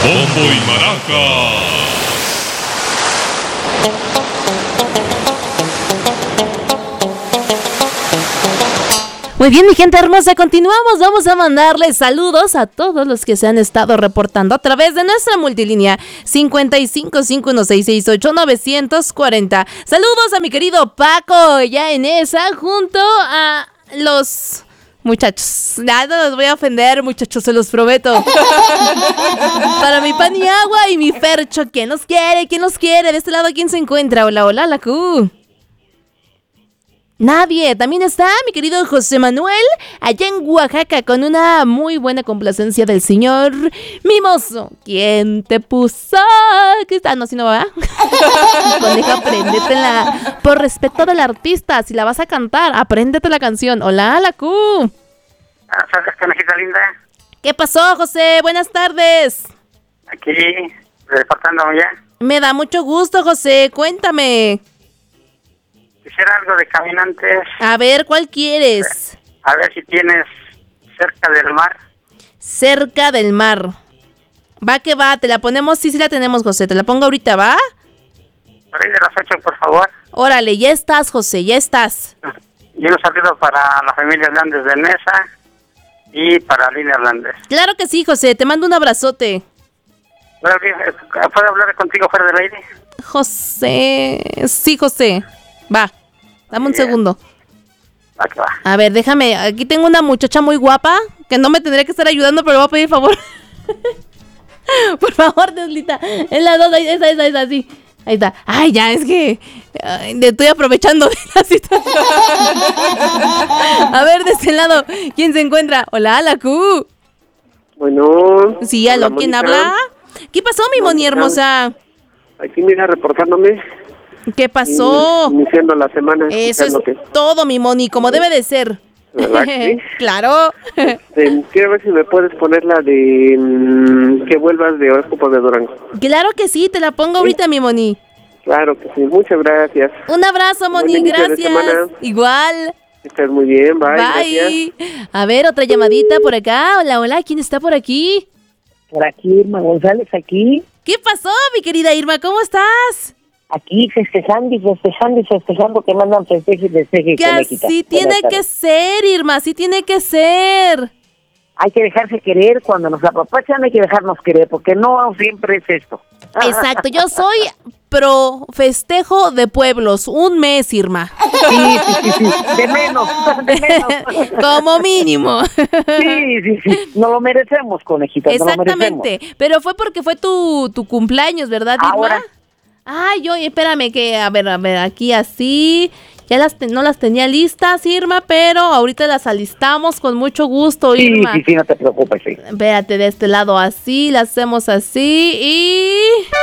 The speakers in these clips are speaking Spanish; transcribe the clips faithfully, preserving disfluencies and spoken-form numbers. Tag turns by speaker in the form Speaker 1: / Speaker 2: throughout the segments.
Speaker 1: Bombo y Maracas.
Speaker 2: Muy bien, mi gente hermosa, continuamos. Vamos a mandarles saludos a todos los que se han estado reportando a través de nuestra multilínea cincuenta y cinco, cinco uno seis seis ocho, nueve cuatro cero. Saludos a mi querido Paco, ya en esa, junto a los muchachos. Nada, no los voy a ofender, muchachos, se los prometo. Para mi pan y agua y mi Fercho. ¿Quién nos quiere? ¿Quién nos quiere? De este lado, ¿quién se encuentra? Hola, hola, la Q. Nadie. También está mi querido José Manuel allá en Oaxaca con una muy buena complacencia del señor Mimoso. ¿Quién te puso? ¿Qué está? No, si no va. Coneja, apréndetela. Por respeto del artista, si la vas a cantar, apréndete la canción. Hola, la Q.
Speaker 3: Buenas tardes, conejita linda.
Speaker 2: ¿Qué pasó, José? Buenas tardes.
Speaker 3: Aquí, reportándome ya.
Speaker 2: Me da mucho gusto, José. Cuéntame.
Speaker 3: Quisiera algo de Caminantes.
Speaker 2: A ver, ¿cuál quieres?
Speaker 3: A ver si tienes Cerca del Mar.
Speaker 2: Cerca del Mar. Va que va, te la ponemos. Sí, sí la tenemos, José. Te la pongo ahorita, ¿va?
Speaker 3: Por ahí de las ocho, por favor.
Speaker 2: Órale, ya estás, José, ya estás.
Speaker 3: Y un saludo para la familia Hernández de Nesa y para Lina Hernández.
Speaker 2: Claro que sí, José. Te mando un abrazote.
Speaker 3: ¿Puedo hablar contigo fuera del aire?
Speaker 2: José. Sí, José. Va, dame un
Speaker 3: Bien.
Speaker 2: segundo.
Speaker 3: Va que va.
Speaker 2: A ver, déjame. Aquí tengo una muchacha muy guapa que no me tendría que estar ayudando, pero le voy a pedir favor. Por favor, Deslita. Es la dos, esa, esa, esa, sí. Ahí está. Ay, ya, es que ay, le estoy aprovechando de la situación. A ver, de este lado, ¿quién se encuentra? Hola, la Q.
Speaker 4: Bueno.
Speaker 2: Sí, ¿aló? ¿Quién habla? ¿Qué pasó, mi Moni hermosa?
Speaker 4: Aquí mira, reportándome.
Speaker 2: ¿Qué pasó?
Speaker 4: Iniciando la semana.
Speaker 2: Eso es todo, mi Moni, como debe de ser.
Speaker 4: ¿Verdad que sí?
Speaker 2: Claro.
Speaker 4: Este, quiero ver si me puedes poner la de mmm, que vuelvas de horóscopo de Durango.
Speaker 2: Claro que sí, te la pongo ahorita, ¿sí? Mi Moni.
Speaker 4: Claro que sí, muchas gracias.
Speaker 2: Un abrazo, Moni, gracias. Igual.
Speaker 4: Estás muy bien, bye.
Speaker 2: Bye.
Speaker 4: Gracias.
Speaker 2: A ver, otra llamadita por acá. Hola, hola, ¿quién está por aquí?
Speaker 5: Por aquí, Irma González, aquí.
Speaker 2: ¿Qué pasó, mi querida Irma? ¿Cómo estás?
Speaker 5: Aquí festejando y festejando y festejando, que mandan festeje y festeje.
Speaker 2: Que así tiene que ser, Irma, así tiene que ser.
Speaker 5: Hay que dejarse querer, cuando nos apapachan hay que dejarnos querer, porque no siempre es esto.
Speaker 2: Exacto, yo soy pro festejo de pueblos, un mes, Irma.
Speaker 5: Sí, sí, sí, sí. De menos, de menos.
Speaker 2: Como mínimo.
Speaker 5: Sí, sí, sí, nos lo merecemos, conejita.
Speaker 2: Exactamente, pero fue porque fue tu, tu cumpleaños, ¿verdad, Irma?
Speaker 5: Ahora.
Speaker 2: Ay, oye, espérame que, a ver, a ver, aquí así, ya las te, no las tenía listas, Irma, pero ahorita las alistamos con mucho gusto, Irma.
Speaker 5: Sí, sí, sí, no te preocupes, sí.
Speaker 2: Espérate, de este lado así, las hacemos así y...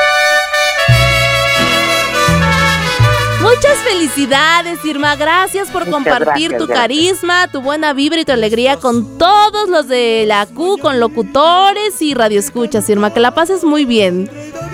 Speaker 2: Muchas felicidades, Irma, gracias por
Speaker 5: Muchas
Speaker 2: compartir
Speaker 5: gracias,
Speaker 2: tu
Speaker 5: gracias.
Speaker 2: carisma, tu buena vibra y tu alegría con todos los de la Q, con locutores y radioescuchas, Irma, que la pases muy bien.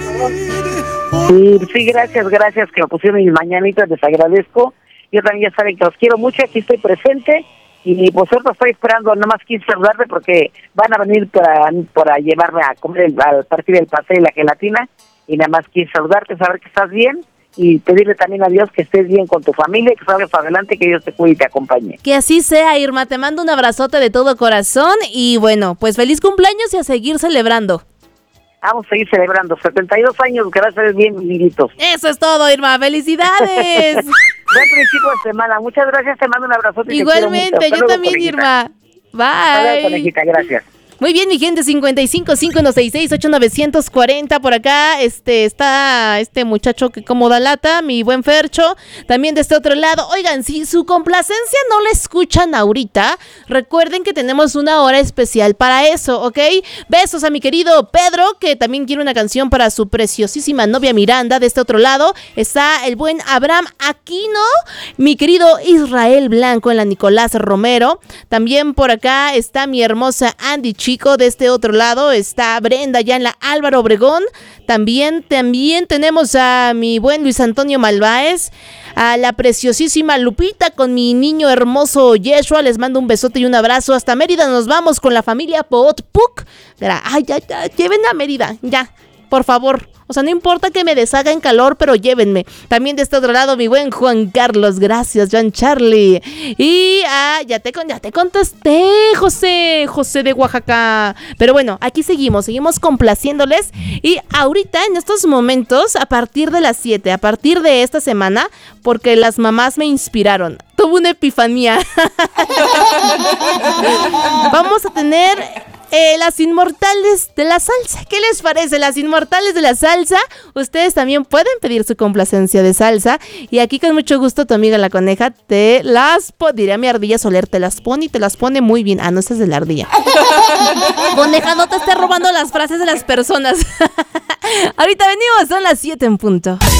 Speaker 5: Sí, sí, gracias, gracias que me pusieron mis mañanitas, les agradezco. Yo también ya saben que los quiero mucho, aquí estoy presente y por cierto estoy esperando, nada más quise saludarte porque van a venir para, para llevarme a comer el, al partir del pastel y la gelatina y nada más quise saludarte, saber que estás bien y pedirle también a Dios que estés bien con tu familia, que salgas para adelante, que Dios te cuide y te acompañe.
Speaker 2: Que así sea, Irma, te mando un abrazote de todo corazón y bueno, pues feliz cumpleaños y a seguir celebrando.
Speaker 5: Vamos a seguir celebrando setenta y dos años, gracias, bien vividitos.
Speaker 2: Eso es todo, Irma, felicidades.
Speaker 5: Buen principio de semana, muchas gracias, te mando un abrazote.
Speaker 2: Igualmente, yo también, conejita. Irma. Bye.
Speaker 5: Hasta luego, conejita, gracias.
Speaker 2: Muy bien, mi gente, cincuenta y cinco, cinco uno seis seis, ocho nueve cuatro cero por acá, este, está este muchacho que como da lata, mi buen Fercho, también de este otro lado. Oigan, si su complacencia no la escuchan ahorita, recuerden que tenemos una hora especial para eso, ¿ok? Besos a mi querido Pedro, que también quiere una canción para su preciosísima novia Miranda. De este otro lado está el buen Abraham Aquino, mi querido Israel Blanco en la Nicolás Romero, también por acá está mi hermosa Andy Ch Chico. De este otro lado está Brenda, ya en la Álvaro Obregón. También, también tenemos a mi buen Luis Antonio Malváez, a la preciosísima Lupita con mi niño hermoso Yeshua. Les mando un besote y un abrazo. Hasta Mérida nos vamos con la familia Pootpuc. Ay, ya, ya, lleven a Mérida, ya, por favor. O sea, no importa que me deshaga en calor, pero llévenme. También de este otro lado, mi buen Juan Carlos. Gracias, John Charlie. Y ah, ya te, ya te contesté, José. José de Oaxaca. Pero bueno, aquí seguimos. Seguimos complaciéndoles. Y ahorita, en estos momentos, a partir de las siete, a partir de esta semana, porque las mamás me inspiraron. Tuve una epifanía. Vamos a tener... Eh, las inmortales de la salsa. ¿Qué les parece? Las inmortales de la salsa. Ustedes también pueden pedir su complacencia de salsa. Y aquí con mucho gusto tu amiga la coneja te las pone. Diré a mi ardilla Soler, te las pone y te las pone muy bien. Ah, no, esa es de la ardilla. Coneja, no te estés robando las frases de las personas. Ahorita venimos, son las siete en punto.